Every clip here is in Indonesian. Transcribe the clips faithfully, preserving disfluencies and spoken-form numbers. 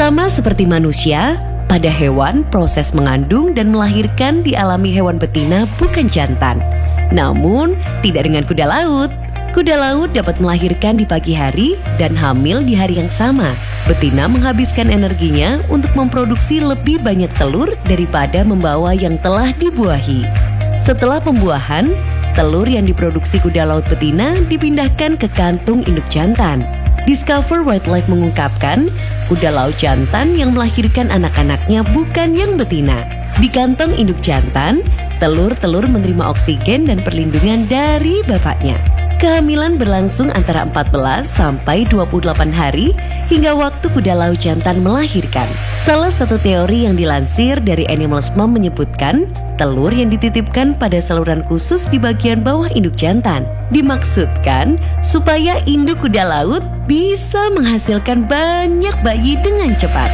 Sama seperti manusia, pada hewan proses mengandung dan melahirkan dialami hewan betina bukan jantan. Namun, tidak dengan kuda laut. Kuda laut dapat melahirkan di pagi hari dan hamil di hari yang sama. Betina menghabiskan energinya untuk memproduksi lebih banyak telur daripada membawa yang telah dibuahi. Setelah pembuahan, telur yang diproduksi kuda laut betina dipindahkan ke kantung induk jantan. Discover Wildlife mengungkapkan, kuda laut jantan yang melahirkan anak-anaknya bukan yang betina. Di kantong induk jantan, telur-telur menerima oksigen dan perlindungan dari bapaknya. Kehamilan berlangsung antara empat belas sampai dua puluh delapan hari hingga waktu kuda laut jantan melahirkan. Salah satu teori yang dilansir dari Animals Mom menyebutkan, telur yang dititipkan pada saluran khusus di bagian bawah induk jantan dimaksudkan supaya induk kuda laut bisa menghasilkan banyak bayi dengan cepat.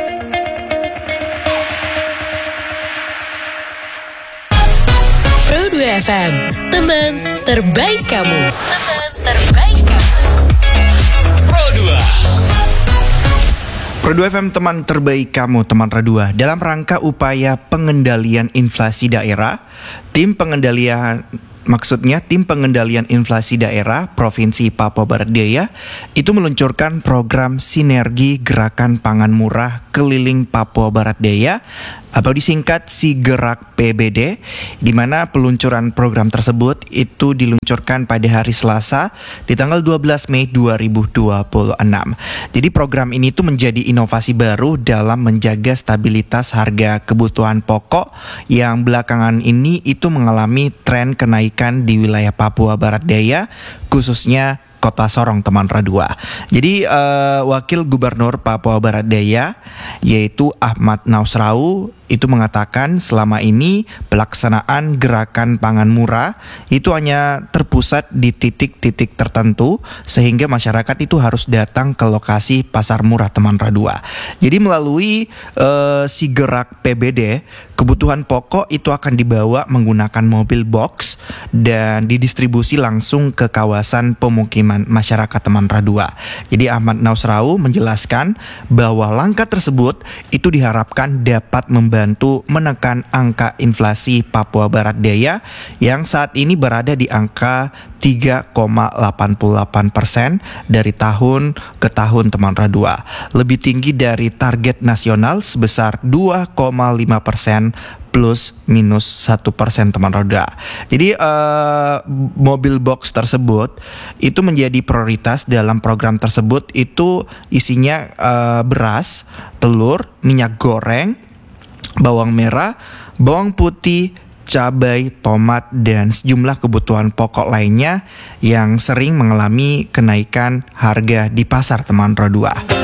Pro dua F M, teman terbaik kamu. Teman terbaik kamu. Pro dua. Pro dua F M, teman terbaik kamu, teman Radua. Dalam rangka upaya pengendalian inflasi daerah, tim pengendalian Maksudnya tim pengendalian inflasi daerah Provinsi Papua Barat Daya itu meluncurkan program sinergi gerakan pangan murah keliling Papua Barat Daya atau disingkat SIGERAK P B D, di mana peluncuran program tersebut itu diluncurkan pada hari Selasa di tanggal dua belas Mei dua ribu dua puluh enam. Jadi program ini tuh menjadi inovasi baru dalam menjaga stabilitas harga kebutuhan pokok yang belakangan ini itu mengalami tren kenaikan di wilayah Papua Barat Daya, khususnya Kota Sorong, teman Radua. Jadi uh, Wakil Gubernur Papua Barat Daya yaitu Ahmad Nausrau itu mengatakan selama ini pelaksanaan gerakan pangan murah itu hanya terpusat di titik-titik tertentu sehingga masyarakat itu harus datang ke lokasi pasar murah, teman Radua. Jadi melalui uh, SIGERAK P B D, kebutuhan pokok itu akan dibawa menggunakan mobil box dan didistribusi langsung ke kawasan pemukiman masyarakat, teman Radua. Jadi Ahmad Nausrau menjelaskan bahwa langkah tersebut itu diharapkan dapat membantu menekan angka inflasi Papua Barat Daya yang saat ini berada di angka tiga koma delapan delapan persen dari tahun ke tahun, teman Radua. Lebih tinggi dari target nasional sebesar dua koma lima persen plus minus satu persen, teman Roda. Jadi uh, mobil box tersebut itu menjadi prioritas dalam program tersebut. Itu isinya uh, beras, telur, minyak goreng, bawang merah, bawang putih, cabai, tomat, dan sejumlah kebutuhan pokok lainnya yang sering mengalami kenaikan harga di pasar, teman Rodua.